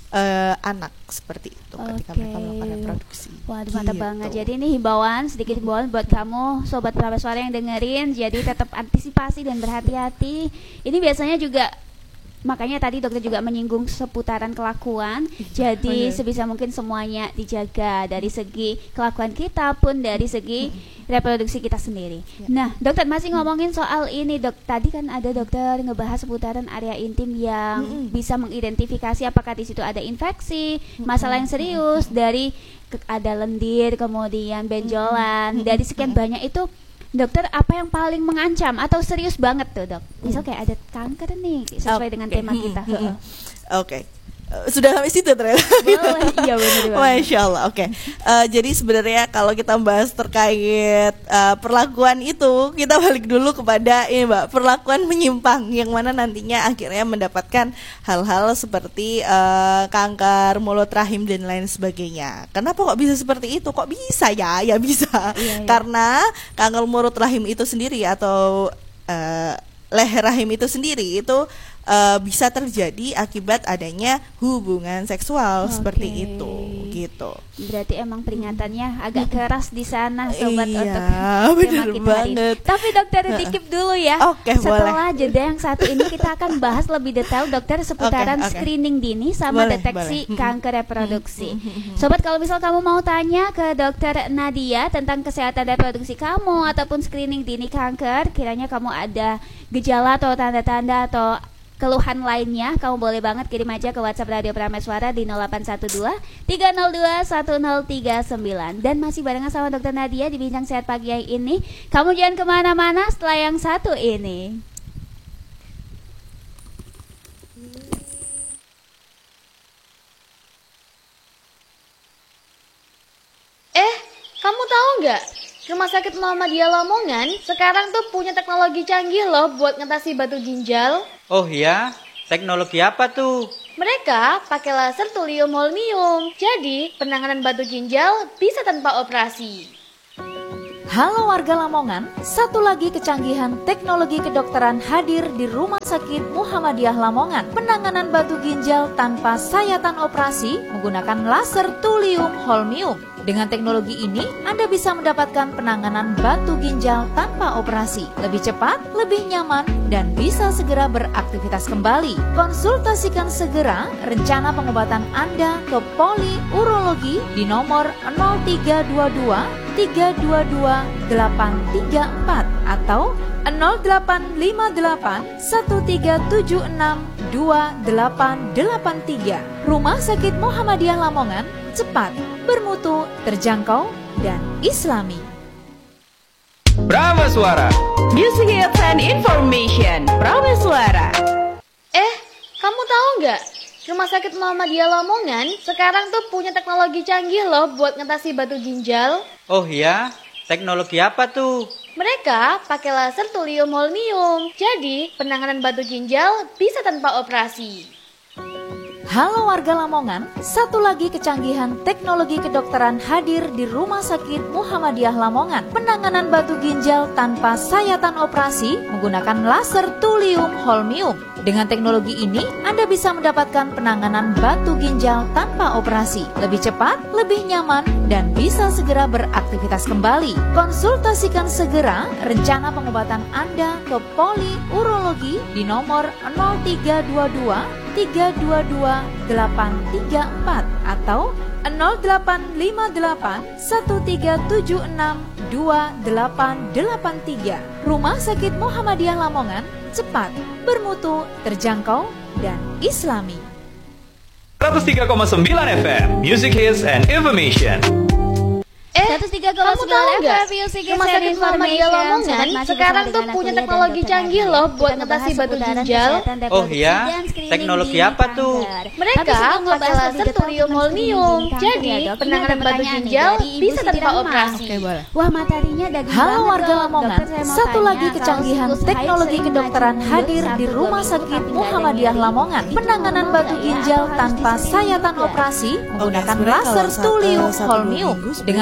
uh, anak seperti itu ketika Oke. mereka melakukan reproduksi. Waduh, mantap Gitu. banget. Jadi ini himbauan, sedikit himbauan buat kamu sobat Prameswara suara yang dengerin. Jadi tetap antisipasi dan berhati-hati. Ini biasanya juga, makanya tadi dokter juga menyinggung seputaran kelakuan. Jadi bener. sebisa mungkin semuanya dijaga, dari segi kelakuan kita pun dari segi reproduksi kita sendiri. Nah, dokter masih ngomongin soal ini, dok. Tadi kan ada dokter ngebahas seputaran area intim yang Mm-mm. bisa mengidentifikasi apakah di situ ada infeksi, masalah yang serius, dari ke- ada lendir, kemudian benjolan, dari sekian banyak itu. Dokter, apa yang paling mengancam atau serius banget tuh, dok? Misal kayak ada kanker nih, sesuai dengan Oke. tema kita. Mm, mm, mm. Oke. Uh, sudah sampai situ ternyata. Boleh, iya benar banget. Masya Allah. Oke. Uh, jadi sebenarnya kalau kita bahas terkait uh, perlakuan itu, kita balik dulu kepada ini, Mbak, perlakuan menyimpang yang mana nantinya akhirnya mendapatkan hal-hal seperti uh, kanker mulut rahim dan lain sebagainya. Kenapa kok bisa seperti itu? Kok bisa ya? Ya bisa. Iya, iya. Karena kanker mulut rahim itu sendiri atau uh, leher rahim itu sendiri itu uh, bisa terjadi akibat adanya hubungan seksual Oke. seperti itu, gitu. Berarti emang peringatannya agak keras di sana, sobat, Iya, untuk bener tema kita hari ini. banget. Tapi dokter dikip dulu ya. Oke, Setelah jeda yang satu ini kita akan bahas lebih detail, dokter, seputaran Oke, oke. screening dini sama Boleh, deteksi boleh. kanker reproduksi. Sobat, kalau misal kamu mau tanya ke dokter Nadia tentang kesehatan reproduksi kamu ataupun screening dini kanker, kiranya kamu ada gejala atau tanda-tanda atau keluhan lainnya, kamu boleh banget kirim aja ke WhatsApp Radio Prameswara di nol delapan satu dua tiga nol dua satu nol tiga sembilan. Dan masih barengan sama dokter Nadia di Bincang Sehat Pagi yang ini. Kamu jangan kemana-mana setelah yang satu ini. Eh, kamu tahu nggak? Rumah Sakit Muhammadiyah Lamongan sekarang tuh punya teknologi canggih loh buat ngatasi batu ginjal. Oh iya, teknologi apa tuh? Mereka pakai laser thulium holmium. Jadi, penanganan batu ginjal bisa tanpa operasi. Halo warga Lamongan, satu lagi kecanggihan teknologi kedokteran hadir di Rumah Sakit Muhammadiyah Lamongan. Penanganan batu ginjal tanpa sayatan operasi menggunakan laser thulium holmium. Dengan teknologi ini, Anda bisa mendapatkan penanganan batu ginjal tanpa operasi. Lebih cepat, lebih nyaman, dan bisa segera beraktivitas kembali. Konsultasikan segera rencana pengobatan Anda ke Poli Urologi di nomor nol tiga dua dua tiga dua dua delapan tiga empat atau nol delapan lima delapan satu tiga tujuh enam dua delapan delapan tiga. Rumah Sakit Muhammadiyah Lamongan, cepat, bermutu, terjangkau, dan islami. Prameswara. Music hits and information. Prameswara. Eh, kamu tahu nggak? Rumah Sakit Muhammadiyah Lamongan sekarang tuh punya teknologi canggih loh buat ngatasi batu ginjal. Oh iya, teknologi apa tuh? Mereka pakai laser thulium holmium. Jadi, penanganan batu ginjal bisa tanpa operasi. Halo warga Lamongan, satu lagi kecanggihan teknologi kedokteran hadir di Rumah Sakit Muhammadiyah Lamongan. Penanganan batu ginjal tanpa sayatan operasi menggunakan laser thulium holmium. Dengan teknologi ini, Anda bisa mendapatkan penanganan batu ginjal tanpa operasi. Lebih cepat, lebih nyaman, dan bisa segera beraktivitas kembali. Konsultasikan segera rencana pengobatan Anda ke Poli Urologi di nomor nol tiga dua dua tiga dua dua delapan tiga empat atau nol delapan lima delapan satu tiga tujuh enam dua delapan delapan tiga. Rumah Sakit Muhammadiyah Lamongan, cepat, bermutu, terjangkau, dan islami. seratus tiga koma sembilan F M, Music Hits and Information. Eh, seratus tiga koma kamu sembilan tahu F nggak? M Music Rumah Hits and Sakit Muhammadiyah Information. Lamongan Masih sekarang bersama tuh dengan punya aku, Lia, dan teknologi dokter canggih Nadia. loh Kita buat ngebahas ngatasi batu seputaran ginjal. kesehatan Oh reproduksi iya, dan screening teknologi dini apa tuh? kanker. Mereka Tapi sebelum pakai ngebahas laser lebih detail thulium tentang holmium. screening kanker Jadi, ya, Dok, ini penanganan ada batu pertanyaan nih ginjal dari Ibu bisa Siti tanpa Rahma. operasi. Oke, boleh. Wah, materinya daging Halo banget, warga Dok. Lamongan, Dokter, saya mau satu tanya, lagi kalau kecanggihan siklus haid teknologi sering kedokteran maju hadir satu, di dua Rumah minggu, Sakit tapi nggak ada Muhammadiyah nyeri. Lamongan. Itu Penanganan normal batu nggak ya? ginjal Atau harus tanpa di-screening sayatan juga? operasi menggunakan sebenarnya laser kalau sa- thulium eh, satu dua holmium. minggu sebenarnya Dengan masih teknologi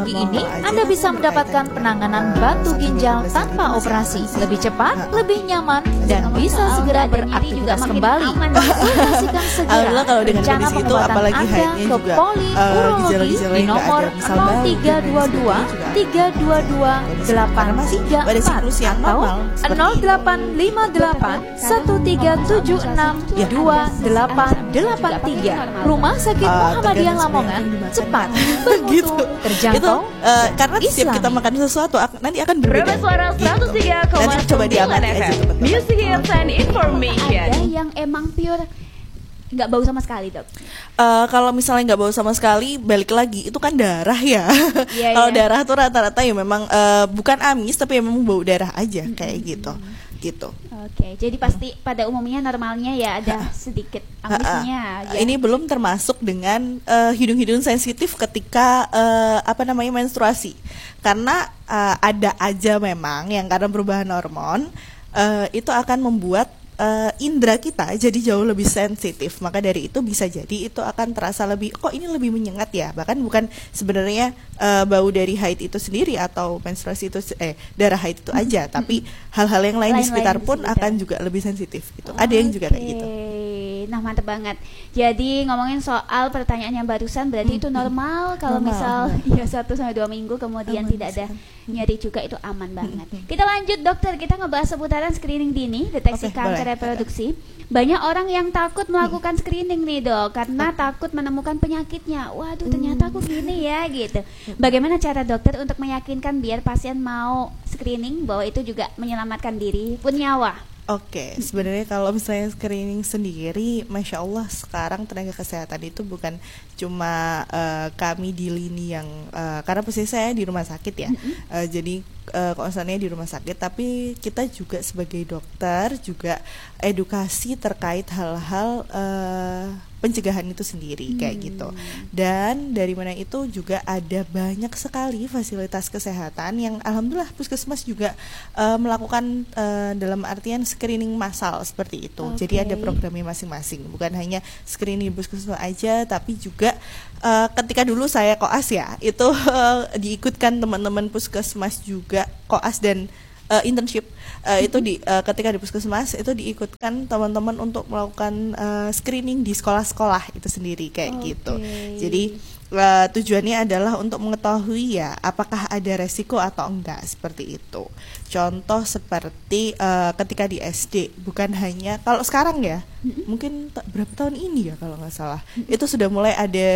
teknologi ini, Anda bisa mendapatkan penanganan batu ginjal tanpa operasi, lebih cepat, lebih nyaman, dan bisa segera beraktivitas kembali. Konsultasikan segera kalau dengan rencana kondisi itu, pengobatan apalagi Anda haidnya ke juga, poli uh, urologi gejala-gejala di yang nggak nomor ada, misal nol bau, tiga dua dua tiga dua dua delapan tiga pada empat siklus yang atau normal, seperti nol delapan lima delapan satu tiga tujuh enam dua delapan delapan tiga. Rumah Sakit Uh, Muhammadiyah tergantung Lamongan, sebenarnya yang dimakan. cepat, bermutu, gitu. terjangkau, Itu uh, karena setiap Islami. kita makan sesuatu ak- nanti akan berbeda. Prima Suara seratus tiga koma Nanti coba sembilan diamati F aja, M. teman-teman. Music Hits and Information. Ada yang emang pure nggak bau sama sekali, Dok. Uh, kalau misalnya nggak bau sama sekali, balik lagi itu kan darah ya. Iya, Kalau iya. darah tuh rata-rata ya memang uh, bukan amis tapi memang bau darah aja kayak gitu, gitu. Oke, jadi pasti pada umumnya normalnya ya ada sedikit amisnya. Ha-ha. Ya. Ini belum termasuk dengan uh, hidung-hidung sensitif ketika uh, apa namanya menstruasi, karena uh, ada aja memang yang karena perubahan hormon uh, itu akan membuat uh, indera kita jadi jauh lebih sensitif. Maka dari itu bisa jadi itu akan terasa lebih, kok ini lebih menyengat ya. Bahkan bukan sebenarnya uh, bau dari haid itu sendiri atau menstruasi itu eh darah haid itu aja, tapi hal-hal yang lain, di Lain-lain sekitar di pun sekitar. akan juga lebih sensitif gitu. Ada yang juga kayak gitu. Oke, nah mantep banget. Jadi ngomongin soal pertanyaan yang barusan, berarti itu normal kalau Normal. misal ya satu sampai dua minggu kemudian Aman, tidak ada bisa. nyeri juga, itu aman banget. Kita lanjut dokter, kita ngebahas seputaran screening dini, deteksi Oke, kanker boleh. reproduksi. Banyak orang yang takut melakukan screening nih dok, karena takut menemukan penyakitnya. Waduh, ternyata aku gini ya gitu. Bagaimana cara dokter untuk meyakinkan biar pasien mau screening bahwa itu juga menyelamatkan diri pun nyawa? Oke, sebenarnya kalau misalnya screening sendiri, masya Allah sekarang tenaga kesehatan itu bukan cuma uh, kami di lini yang uh, karena posisi saya di rumah sakit ya, uh, jadi uh, konsulnya di rumah sakit, tapi kita juga sebagai dokter juga edukasi terkait hal-hal uh, pencegahan itu sendiri kayak gitu. Dan dari mana itu juga ada banyak sekali fasilitas kesehatan yang alhamdulillah puskesmas juga uh, melakukan uh, dalam artian screening massal seperti itu. Oke. Jadi ada programnya masing-masing, bukan hanya screening di puskesmas aja, tapi juga uh, ketika dulu saya koas ya, itu uh, diikutkan teman-teman puskesmas juga koas dan uh, internship. Uh, itu di uh, ketika di puskesmas itu diikutkan teman-teman untuk melakukan uh, screening di sekolah-sekolah itu sendiri kayak Oke. gitu. Jadi uh, tujuannya adalah untuk mengetahui ya apakah ada resiko atau enggak seperti itu. Contoh seperti uh, ketika di S D, bukan hanya kalau sekarang ya, mungkin t- berapa tahun ini ya kalau nggak salah, itu sudah mulai ada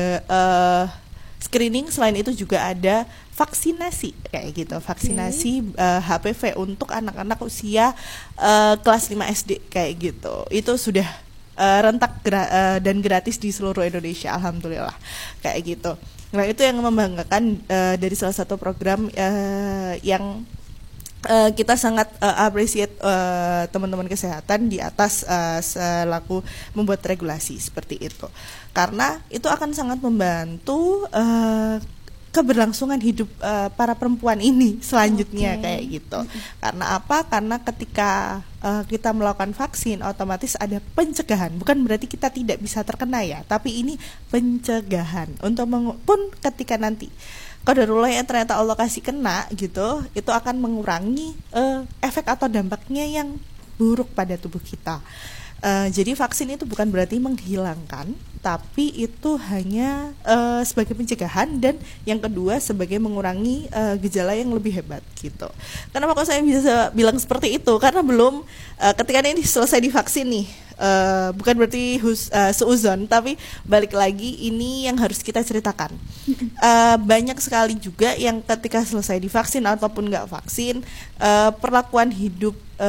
uh, screening. Selain itu juga ada vaksinasi kayak gitu, vaksinasi uh, H P V untuk anak-anak usia uh, kelas lima S D kayak gitu. Itu sudah uh, rentak gra- uh, dan gratis di seluruh Indonesia, alhamdulillah kayak gitu. Nah itu yang membanggakan uh, dari salah satu program uh, yang uh, kita sangat uh, appreciate uh, teman-teman kesehatan di atas uh, selaku membuat regulasi seperti itu, karena itu akan sangat membantu uh, keberlangsungan hidup uh, para perempuan ini selanjutnya. Oke. Kayak gitu. Karena apa? Karena ketika uh, kita melakukan vaksin, otomatis ada pencegahan. Bukan berarti kita tidak bisa terkena ya, tapi ini pencegahan untuk mengu- pun ketika nanti qadarullah yang ternyata Allah kasih kena gitu, itu akan mengurangi uh, efek atau dampaknya yang buruk pada tubuh kita. Uh, jadi vaksin itu bukan berarti menghilangkan, tapi itu hanya uh, sebagai pencegahan, dan yang kedua sebagai mengurangi uh, gejala yang lebih hebat gitu. Kenapa kok saya bisa bilang seperti itu? Karena belum uh, ketika ini selesai divaksin nih, uh, bukan berarti hus, uh, seuzon, tapi balik lagi ini yang harus kita ceritakan. Uh, banyak sekali juga yang ketika selesai divaksin ataupun nggak vaksin, uh, perlakuan hidup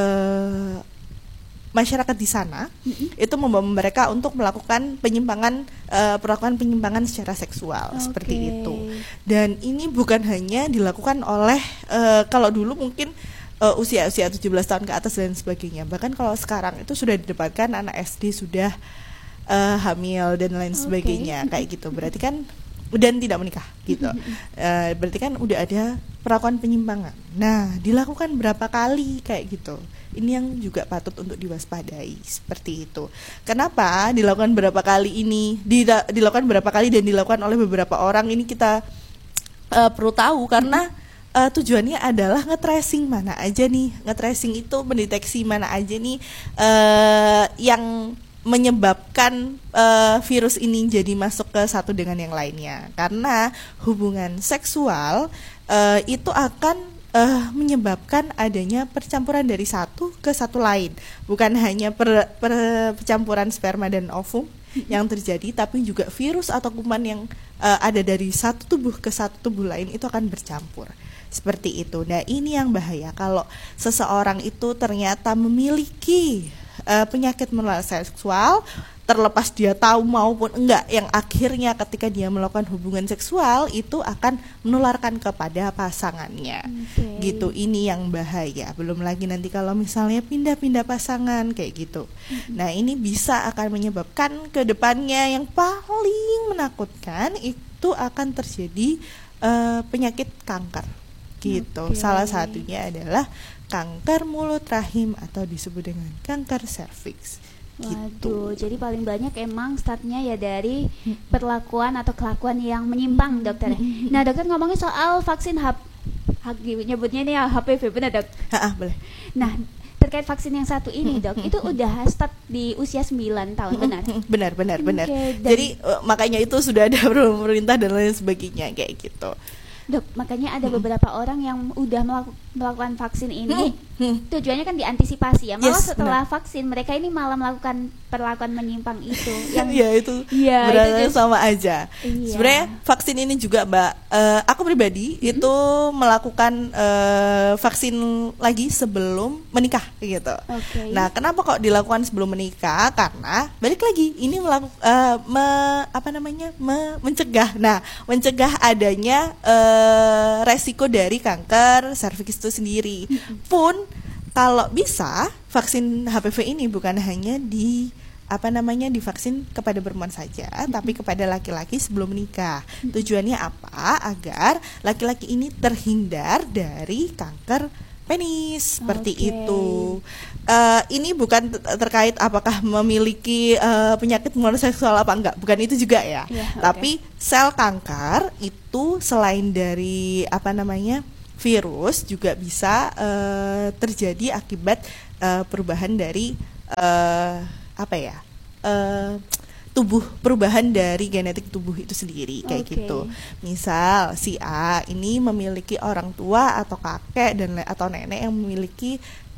uh, masyarakat di sana mm-hmm. itu membawa mereka untuk melakukan penyimpangan uh, perlakuan penyimpangan secara seksual. Okay. Seperti itu. Dan ini bukan hanya dilakukan oleh uh, kalau dulu mungkin uh, usia-usia tujuh belas tahun ke atas dan sebagainya. Bahkan kalau sekarang itu sudah didapatkan anak S D sudah uh, hamil dan lain Okay. sebagainya kayak gitu. Berarti kan dan tidak menikah gitu. Uh, berarti kan udah ada perlakuan penyimpangan. Nah, dilakukan berapa kali kayak gitu. Ini yang juga patut untuk diwaspadai seperti itu. Kenapa dilakukan berapa kali ini? Dila- dilakukan berapa kali dan dilakukan oleh beberapa orang, ini kita uh, perlu tahu karena uh, tujuannya adalah nge-tracing mana aja nih, nge-tracing itu mendeteksi mana aja nih uh, yang menyebabkan uh, virus ini jadi masuk ke satu dengan yang lainnya. Karena hubungan seksual uh, itu akan uh, menyebabkan adanya percampuran dari satu ke satu lain, bukan hanya per, per, percampuran sperma dan ovum yang terjadi, tapi juga virus atau kuman yang uh, ada dari satu tubuh ke satu tubuh lain itu akan bercampur. Seperti itu. Nah, ini yang bahaya kalau seseorang itu ternyata memiliki uh, penyakit menular seksual, terlepas dia tahu maupun enggak, yang akhirnya ketika dia melakukan hubungan seksual itu akan menularkan kepada pasangannya. Okay. Gitu, ini yang bahaya. Belum lagi nanti kalau misalnya pindah-pindah pasangan kayak gitu. Mm-hmm. Nah, ini bisa akan menyebabkan ke depannya yang paling menakutkan itu akan terjadi uh, penyakit kanker. Gitu. Okay. Salah satunya adalah kanker mulut rahim atau disebut dengan kanker serviks. Waduh, gitu. Jadi paling banyak emang startnya ya dari perlakuan atau kelakuan yang menyimpang, dokter. Nah, dokter ngomongin soal vaksin H P V, nyebutnya ini ya H P V, benar dok? Ha, boleh. Nah, terkait vaksin yang satu ini dok, itu udah start di usia sembilan tahun, benar? Benar, benar, benar. Okay, jadi uh, makanya itu sudah ada pemerintah dan lain sebagainya kayak gitu. Dok, makanya ada beberapa orang yang udah melaku, melakukan vaksin ini hmm. tujuannya kan diantisipasi ya. Malah yes, setelah benar. vaksin mereka ini malah melakukan perlakuan menyimpang itu. Yang ya itu ya, berarti sama aja. Iya. Sebenarnya vaksin ini juga Mbak, uh, aku pribadi hmm. itu melakukan uh, vaksin lagi sebelum menikah gitu. Okay. Nah, kenapa kok dilakukan sebelum menikah? Karena balik lagi ini melakukan uh, me, apa namanya me, mencegah. Nah, mencegah adanya uh, resiko dari kanker serviks itu sendiri. Mm-hmm. Pun kalau bisa vaksin H P V ini bukan hanya di apa namanya divaksin kepada perempuan saja, mm-hmm. tapi kepada laki-laki sebelum menikah. Mm-hmm. Tujuannya apa? Agar laki-laki ini terhindar dari kanker penis seperti okay. itu. Uh, ini bukan terkait apakah memiliki uh, penyakit menular seksual apa enggak, bukan itu juga ya. Yeah, okay. Tapi sel kanker itu selain dari apa namanya virus juga bisa uh, terjadi akibat uh, perubahan dari uh, apa ya uh, tubuh, perubahan dari genetik tubuh itu sendiri kayak okay. gitu. Misal si A ini memiliki orang tua atau kakek dan atau nenek yang memiliki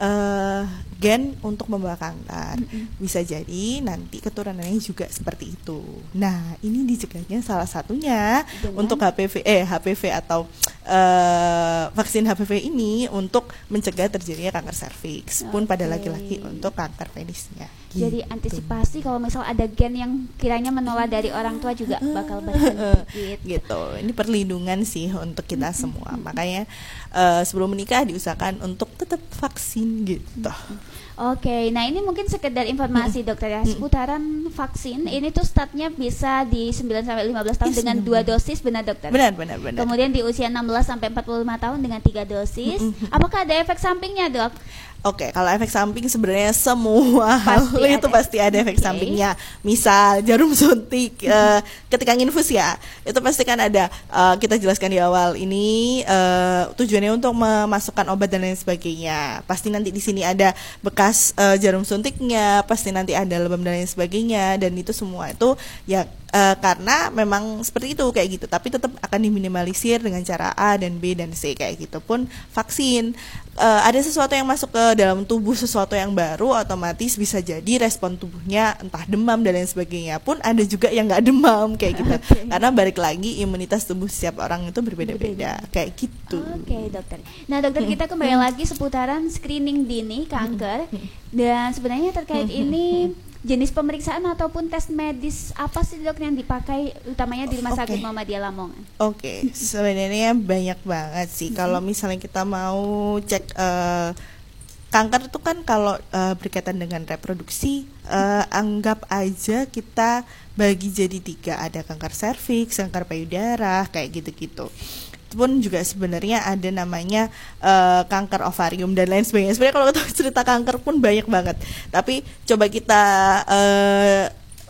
uh, gen untuk membawa kanker. Mm-hmm. Bisa jadi nanti keturunannya juga seperti itu. Nah, ini dicegahnya salah satunya dengan untuk H P V eh H P V atau uh, vaksin H P V ini untuk mencegah terjadinya kanker serviks, okay. pun pada laki-laki untuk kanker penisnya. Jadi gitu. Antisipasi kalau misal ada gen yang kiranya menular dari orang tua juga bakal berhenti gitu. gitu. Ini perlindungan sih untuk kita semua. Makanya uh, sebelum menikah diusahakan untuk tetap vaksin gitu. Oke, nah ini mungkin sekedar informasi dokter ya, seputaran vaksin ini tuh startnya bisa di sembilan sampai lima belas tahun yes, dengan dua dosis, benar dokter? Benar, benar, benar. Kemudian di usia enam belas sampai empat puluh lima tahun dengan tiga dosis. Apakah ada efek sampingnya, Dok? Oke, kalau efek samping sebenarnya semua hal itu pasti ada efek okay. sampingnya. Misal jarum suntik uh, ketika infus ya, itu pasti kan ada. Uh, kita jelaskan di awal ini uh, tujuannya untuk memasukkan obat dan lain sebagainya. Pasti nanti di sini ada bekas uh, jarum suntiknya, pasti nanti ada lebam dan lain sebagainya, dan itu semua itu ya uh, karena memang seperti itu kayak gitu. Tapi tetap akan diminimalisir dengan cara A dan B dan C kayak gitu. Pun vaksin uh, ada sesuatu yang masuk ke dalam tubuh, sesuatu yang baru, otomatis bisa jadi respon tubuhnya entah demam dan lain sebagainya. Pun ada juga yang nggak demam kayak gitu. Okay. Karena balik lagi imunitas tubuh setiap orang itu berbeda-beda kayak gitu. Oke okay, dokter. Nah dokter, kita kembali lagi seputaran screening dini kanker. Dan sebenarnya terkait ini jenis pemeriksaan ataupun tes medis apa sih dok yang dipakai utamanya di Rumah Sakit okay. Muhammadiyah Lamongan? Oke, okay. Sebenarnya banyak banget sih. Mm-hmm. Kalau misalnya kita mau cek uh, kanker itu kan kalau uh, berkaitan dengan reproduksi, uh, anggap aja kita bagi jadi tiga, ada kanker serviks, kanker payudara, kayak gitu-gitu. Pun juga sebenarnya ada namanya uh, kanker ovarium dan lain sebagainya. Sebenarnya kalau kita cerita kanker pun banyak banget. Tapi coba kita uh,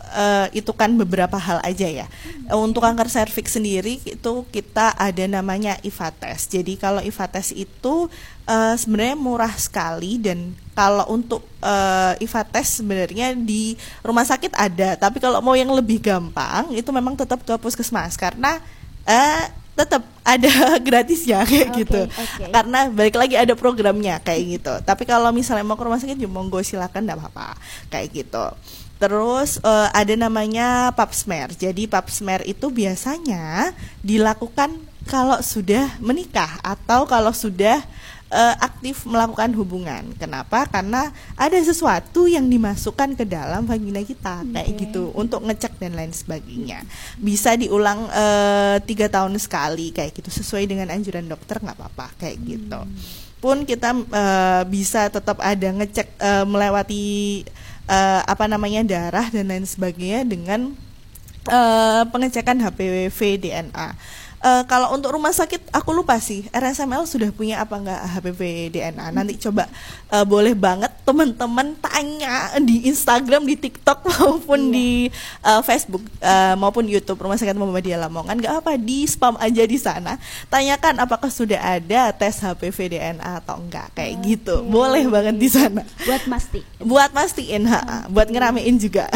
uh, itu kan beberapa hal aja ya. Uh, untuk kanker serviks sendiri itu kita ada namanya I F A test. Jadi kalau I F A test itu uh, sebenarnya murah sekali, dan kalau untuk uh, I F A test sebenarnya di rumah sakit ada, tapi kalau mau yang lebih gampang itu memang tetap ke puskesmas karena uh, tetap ada gratisnya kayak Okay, gitu. okay. Karena balik lagi ada programnya kayak gitu. Tapi kalau misalnya mau ke rumah sakit ya monggo silakan, enggak apa-apa kayak gitu. Terus uh, ada namanya pap smear. Jadi pap smear itu biasanya dilakukan kalau sudah menikah atau kalau sudah uh, aktif melakukan hubungan. Kenapa? Karena ada sesuatu yang dimasukkan ke dalam vagina kita kayak Okay. gitu untuk ngecek dan lain sebagainya. Bisa diulang uh, tiga tahun sekali kayak gitu sesuai dengan anjuran dokter, nggak apa-apa kayak gitu. Pun kita uh, bisa tetap ada ngecek uh, melewati uh, apa namanya darah dan lain sebagainya dengan uh, pengecekan H P V D N A. Uh, kalau untuk rumah sakit aku lupa sih R S M L sudah punya apa enggak H P V D N A. Nanti coba uh, boleh banget teman-teman tanya di Instagram, di TikTok maupun Iya. di uh, Facebook uh, maupun YouTube Rumah Sakit Muhammadiyah Lamongan. Enggak apa, di spam aja di sana. Tanyakan apakah sudah ada tes H P V D N A atau enggak kayak gitu. Boleh banget di sana. Buat masti. Buat mastiin, ha, buat ngeramein juga.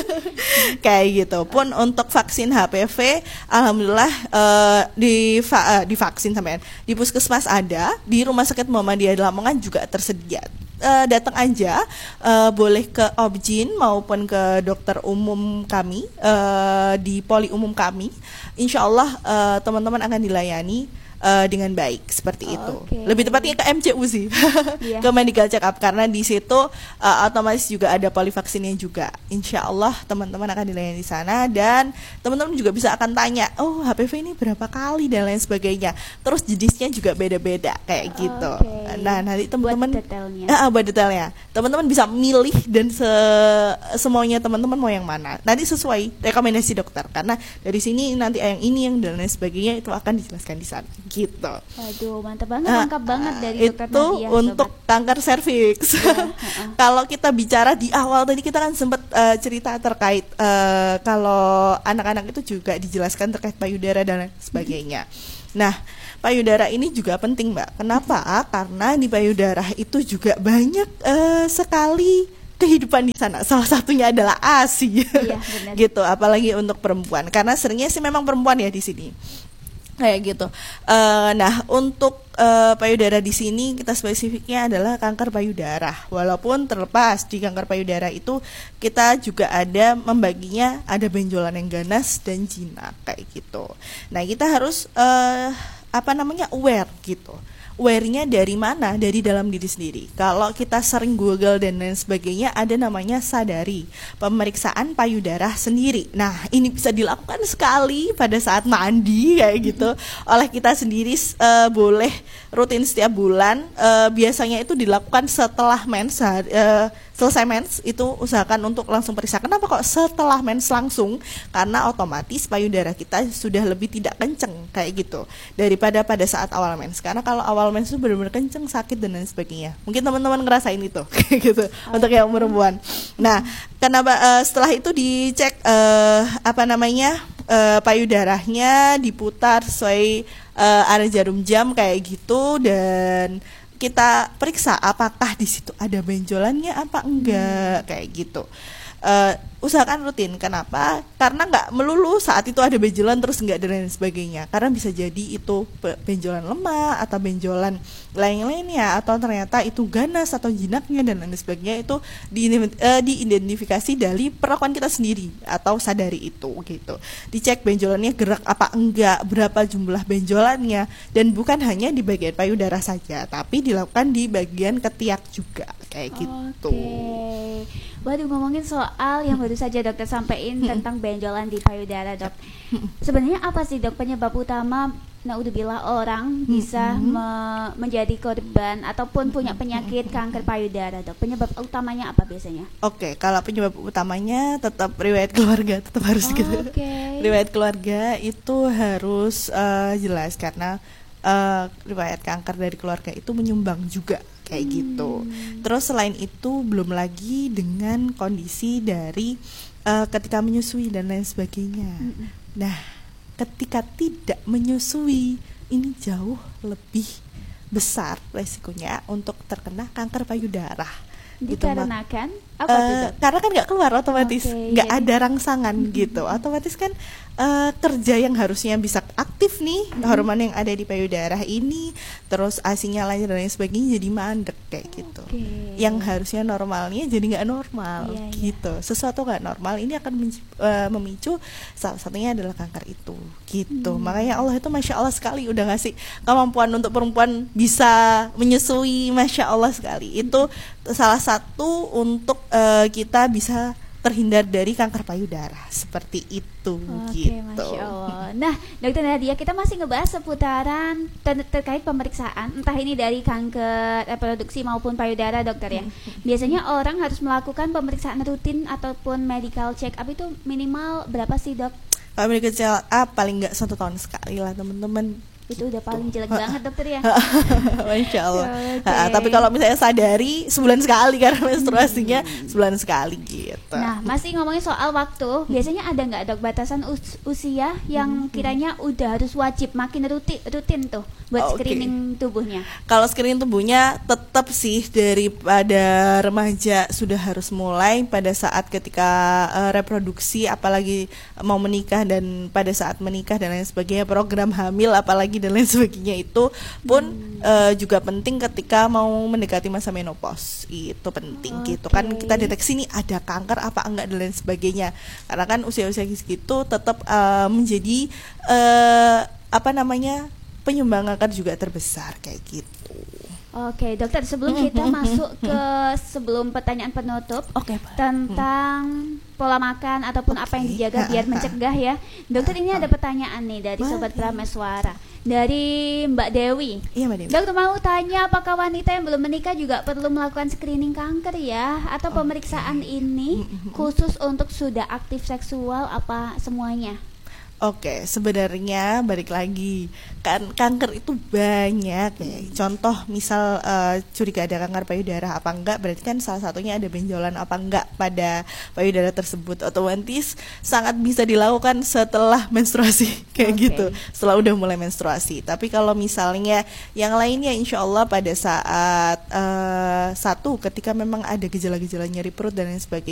Kayak gitu. Pun untuk vaksin H P V, alhamdulillah uh, di uh, divaksin sampean. Di puskesmas ada, di Rumah Sakit Muhammadiyah Lamongan juga tersedia. Uh, datang aja, uh, boleh ke Objin maupun ke dokter umum kami, uh, di poli umum kami. Insya Allah uh, teman-teman akan dilayani uh, dengan baik seperti itu. Oke. Lebih tepatnya ke M C U sih, Iya. ke medical check up, karena di situ uh, otomatis juga ada polivaksinnya juga. Insya Allah teman-teman akan dilayani di sana, dan teman-teman juga bisa akan tanya, oh H P V ini berapa kali dan lain sebagainya. Terus jenisnya juga beda-beda kayak gitu. Oke. Nah nanti teman-teman Buat detailnya. Ah, buat detailnya, teman-teman bisa milih dan se- semuanya teman-teman mau yang mana. Nanti sesuai rekomendasi dokter, karena dari sini nanti yang ini yang dan lain sebagainya itu akan dijelaskan di sana. Gitu. Waduh, mantap banget, Nah, lengkap banget dari dokter itu Nadia, untuk sobat. kanker serviks. Kalau kita bicara di awal tadi kita kan sempat uh, cerita terkait uh, kalau anak-anak itu juga dijelaskan terkait payudara dan lain sebagainya. Nah, payudara ini juga penting, Mbak. Kenapa? Karena di payudara itu juga banyak uh, sekali kehidupan di sana. Salah satunya adalah A S I. Iya, benar. Gitu, apalagi untuk perempuan. Karena seringnya sih memang perempuan ya di sini. Kayak gitu. Uh, nah, untuk uh, payudara di sini kita spesifiknya adalah kanker payudara. Walaupun terlepas di kanker payudara itu kita juga ada membaginya, ada benjolan yang ganas dan jinak kayak gitu. Nah, kita harus uh, apa namanya aware gitu. Aware-nya dari mana? Dari dalam diri sendiri. Kalau kita sering Google dan lain sebagainya, ada namanya sadari, pemeriksaan payudara sendiri. Nah, ini bisa dilakukan sekali pada saat mandi kayak gitu oleh kita sendiri, uh, boleh rutin setiap bulan. Uh, biasanya itu dilakukan setelah mens, uh, selesai mens itu usahakan untuk langsung periksa. Kenapa kok setelah mens langsung? Karena otomatis payudara kita sudah lebih tidak kenceng kayak gitu daripada pada saat awal mens. Karena kalau awal mens itu benar-benar kenceng, sakit dan lain sebagainya. Mungkin teman-teman ngerasain itu kayak gitu untuk yang perempuan. Nah, kenapa uh, setelah itu dicek uh, apa namanya uh, payudaranya diputar sesuai uh, arah jarum jam kayak gitu, dan kita periksa apakah di situ ada benjolannya apa enggak kayak gitu. Uh, usahakan rutin. Kenapa? Karena nggak melulu saat itu ada benjolan terus nggak dan lain sebagainya. Karena bisa jadi itu benjolan lemah atau benjolan lain-lainnya, atau ternyata itu ganas atau jinaknya dan lain sebagainya. Itu di, uh, diidentifikasi dari perlakuan kita sendiri atau sadari itu gitu. Dicek benjolannya gerak apa enggak, berapa jumlah benjolannya, dan bukan hanya di bagian payudara saja, tapi dilakukan di bagian ketiak juga kayak gitu. Oke. Waduh, ngomongin soal yang baru saja dokter sampaikan tentang benjolan di payudara, dok. Sebenarnya apa sih, dok, penyebab utama naudzubillah orang bisa me- menjadi korban ataupun punya penyakit kanker payudara, dok? Penyebab utamanya apa biasanya? Oke, kalau penyebab utamanya tetap riwayat keluarga, tetap harus gitu. Oke. Riwayat keluarga itu harus uh, jelas, karena uh, riwayat kanker dari keluarga itu menyumbang juga kayak Hmm. gitu. Terus selain itu belum lagi dengan kondisi dari uh, ketika menyusui dan lain sebagainya. Mm-mm. Nah, ketika tidak menyusui ini jauh lebih besar resikonya untuk terkena kanker payudara. Gitu, Mak. Dikarenakan apa Eh, tuh, Dok? karena kan nggak keluar otomatis, Oke, nggak iya. ada rangsangan gitu, otomatis kan eh, kerja yang harusnya bisa aktif nih, hormon yang ada di payudara ini, terus asinya lancar dan lain sebagainya jadi mandek kayak gitu. Oke. Yang harusnya normalnya jadi nggak normal Iya, iya. gitu. Sesuatu nggak normal ini akan men- eh, memicu salah satunya adalah kanker itu gitu. Hmm. Makanya Allah itu masya Allah sekali udah ngasih kemampuan untuk perempuan bisa menyusui, masya Allah sekali. Itu salah satu untuk eh, kita bisa terhindar dari kanker payudara seperti itu. Oke, gitu. Masya Allah. Nah, Dokter Nadia, kita masih ngebahas seputaran ter- terkait pemeriksaan, entah ini dari kanker reproduksi maupun payudara, dokter ya. Biasanya orang harus melakukan pemeriksaan rutin ataupun medical check up itu minimal berapa sih, Dok? Kalau medical check up paling nggak satu tahun sekali lah teman-teman. Itu udah paling jelek banget, dokter ya. Masya Allah. Oke. Ha, tapi kalau misalnya sadari sebulan sekali karena menstruasinya sebulan sekali gitu. Nah, masih ngomongin soal waktu, biasanya ada nggak, Dok, batasan us- usia yang kiranya udah harus wajib makin rutin, rutin tuh buat Oke. screening tubuhnya? Kalau screening tubuhnya tetap sih daripada remaja sudah harus mulai pada saat ketika eh, reproduksi, apalagi mau menikah dan pada saat menikah dan lain sebagainya, program hamil apalagi dan lain sebagainya itu pun eh, juga penting ketika mau mendekati masa menopause. Itu penting gitu kan, Oke. kita deteksi nih ada kanker apa enggak dan lain sebagainya. Karena kan usia-usia segitu tetap eh, menjadi eh, apa namanya penyumbang kanker juga terbesar kayak gitu. Oke, dokter, sebelum kita masuk ke sebelum pertanyaan penutup Oke, Pak. tentang pola makan ataupun apa yang Oke. dijaga biar mencegah ya. Dokter, ini ada pertanyaan nih dari Boleh. Sobat Prameswara. Dari Mbak Dewi. Iya, Mbak Dewi. Dokter mau tanya apakah wanita yang belum menikah juga perlu melakukan screening kanker ya? Atau pemeriksaan ini khusus untuk sudah aktif seksual apa semuanya? Oke, sebenarnya balik lagi kan kanker itu banyak ya. Contoh misal eh, curiga ada kanker payudara apa enggak, berarti kan salah satunya ada benjolan apa enggak pada payudara tersebut. Otomatis sangat bisa dilakukan setelah menstruasi kayak Oke. gitu, setelah udah mulai menstruasi. Tapi kalau misalnya yang lainnya, insya Allah pada saat eh, satu ketika memang ada gejala-gejala nyeri perut dan lain sebagainya,